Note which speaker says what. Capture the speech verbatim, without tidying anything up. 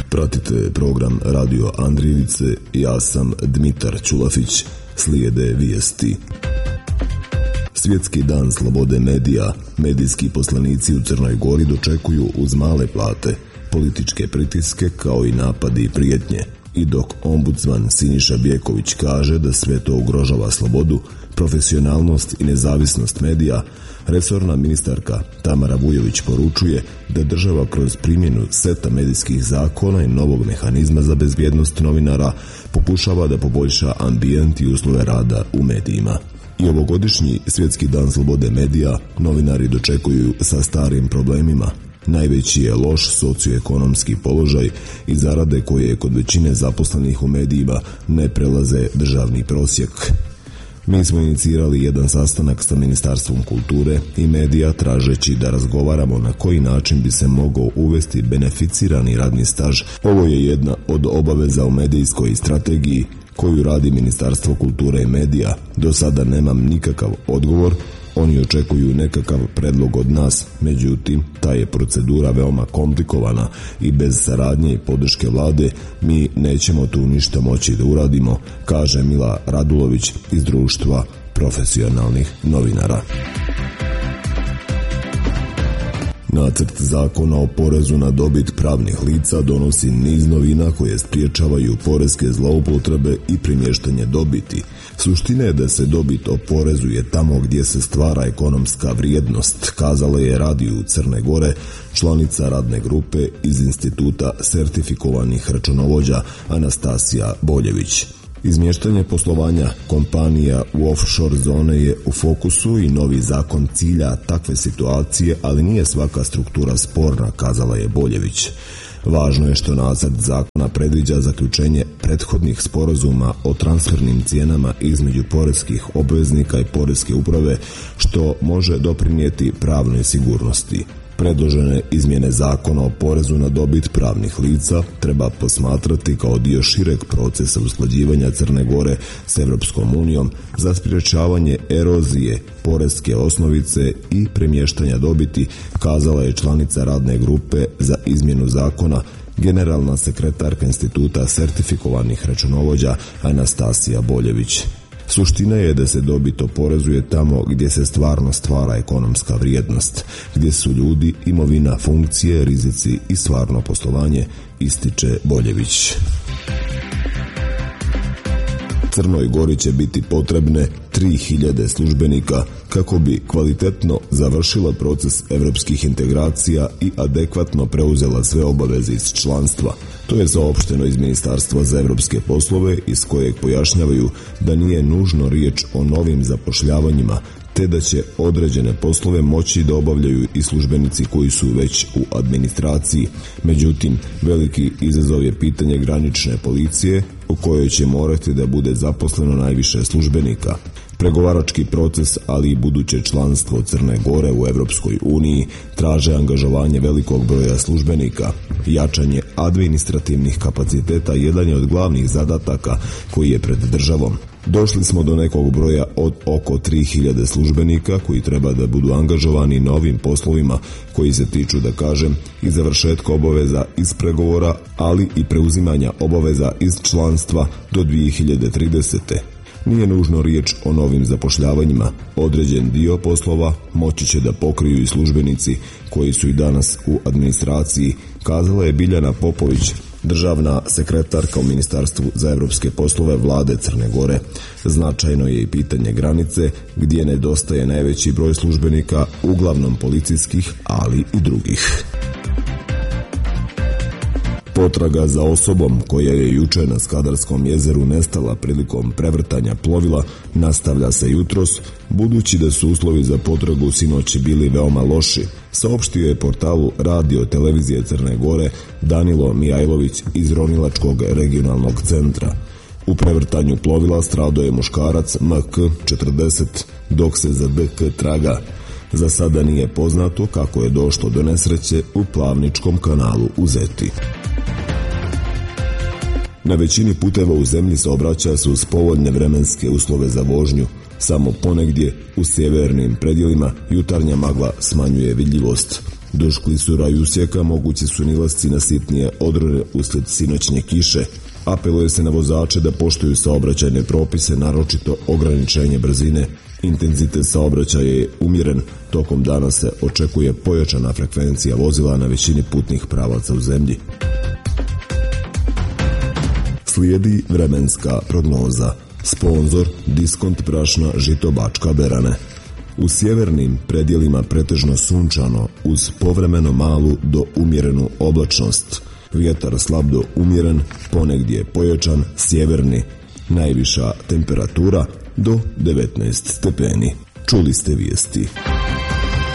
Speaker 1: Pratite program Radio Andrijevice, ja sam Dmitar Ćulafić, slijede vijesti. Svjetski dan slobode medija, medijski poslanici u Crnoj Gori dočekuju uz male plate, političke pritiske kao i napadi i prijetnje. I dok ombudsman Siniša Bjeković kaže da sve to ugrožava slobodu, profesionalnost i nezavisnost medija, resorna ministarka Tamara Vujović poručuje da država kroz primjenu seta medijskih zakona i novog mehanizma za bezbjednost novinara pokušava da poboljša ambijent i uslove rada u medijima. I ovogodišnji Svjetski dan slobode medija novinari dočekuju sa starim problemima. Najveći je loš socioekonomski položaj i zarade koje kod većine zaposlenih u medijima ne prelaze državni prosjek. Mi smo inicirali jedan sastanak sa Ministarstvom kulture i medija tražeći da razgovaramo na koji način bi se mogao uvesti beneficirani radni staž. Ovo je jedna od obaveza u medijskoj strategiji koju radi Ministarstvo kulture i medija. Do sada nemam nikakav odgovor. Oni očekuju nekakav predlog od nas, međutim, ta je procedura veoma komplikovana i bez saradnje i podrške vlade mi nećemo tu ništa moći da uradimo, kaže Mila Radulović iz Društva profesionalnih novinara. Nacrt zakona o porezu na dobit pravnih lica donosi niz novina koje spriječavaju poreske zloupotrebe i premještanje dobiti. Suština je da se dobit oporezuje tamo gdje se stvara ekonomska vrijednost, kazala je Radiju Crne Gore članica radne grupe iz Instituta sertifikovanih računovođa Anastasija Boljević. Izmještanje poslovanja kompanija u offshore zone je u fokusu i novi zakon cilja takve situacije, ali nije svaka struktura sporna, kazala je Boljević. Važno je što nacrt zakona predviđa zaključenje prethodnih sporazuma o transfernim cijenama između poreskih obveznika i poreske uprave, što može doprinijeti pravnoj sigurnosti. Predložene izmjene zakona o porezu na dobit pravnih lica treba posmatrati kao dio šireg procesa usklađivanja Crne Gore s Europskom unijom za sprječavanje erozije poreske osnovice i premještanja dobiti, kazala je članica radne grupe za izmjenu zakona, generalna sekretarka Instituta sertifikovanih računovođa Anastasija Boljević. Suština je da se dobit oporezuje tamo gdje se stvarno stvara ekonomska vrijednost, gdje su ljudi, imovina, funkcije, rizici i stvarno poslovanje, ističe Boljević. Crnoj Gori će biti potrebne tri hiljade službenika kako bi kvalitetno završila proces europskih integracija i adekvatno preuzela sve obaveze iz članstva. To je saopšteno iz Ministarstva za europske poslove, iz kojeg pojašnjavaju da nije nužno riječ o novim zapošljavanjima, te da će određene poslove moći da obavljaju i službenici koji su već u administraciji. Međutim, veliki izazov je pitanje granične policije, u kojoj će morati da bude zaposleno najviše službenika. Pregovarački proces, ali i buduće članstvo Crne Gore u Europskoj uniji traže angažovanje velikog broja službenika. Jačanje administrativnih kapaciteta jedan je od glavnih zadataka koji je pred državom. Došli smo do nekog broja od oko tri hiljade službenika koji treba da budu angažovani na ovim poslovima koji se tiču, da kažem, i završetka obaveza iz pregovora, ali i preuzimanja obaveza iz članstva do dvije hiljade tridesete. Nije nužno riječ o novim zapošljavanjima. Određen dio poslova moći će da pokriju i službenici koji su i danas u administraciji, kazala je Biljana Popović, državna sekretarka u Ministarstvu za europske poslove vlade Crne Gore. Značajno je i pitanje granice, gdje nedostaje najveći broj službenika, uglavnom policijskih, ali i drugih. Potraga za osobom koja je juče na Skadarskom jezeru nestala prilikom prevrtanja plovila nastavlja se jutros, budući da su uslovi za potragu sinoć bili veoma loši, saopštio je portalu Radio televizije Crne Gore Danilo Mijajlović iz Ronilačkog regionalnog centra. U prevrtanju plovila stradao je muškarac M K četrdeset, dok se za D K traga. Za sada nije poznato kako je došlo do nesreće u Plavničkom kanalu u Zeti. Na većini puteva u zemlji saobraća se uz povoljne vremenske uslove za vožnju. Samo ponegdje u sjevernim predjelima jutarnja magla smanjuje vidljivost. Duž klisura i usjeka mogući su nilasci na sitnije odrone uslijed sinoćnje kiše. Apeluje se na vozače da poštuju saobraćajne propise, naročito ograničenje brzine. Intenzitet saobraćaja je umjeren, tokom dana se očekuje pojačana frekvencija vozila na većini putnih pravaca u zemlji. Slijedi vremenska prognoza. Sponzor Diskont brašna Žito Bačka Berane. U sjevernim predjelima pretežno sunčano uz povremeno malu do umjerenu oblačnost. Vjetar slab do umjeren, ponegdje pojačan, sjeverni. Najviša temperatura do devetnaest stepeni. Čuli ste vijesti.